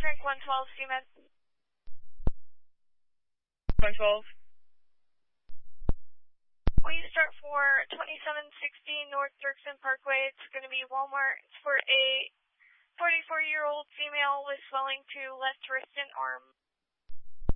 Frank 112, CMed. 112. Will you start for 2760 North Dirksen Parkway? It's going to be Walmart. It's for a 44-year-old female with swelling to left wrist and arm.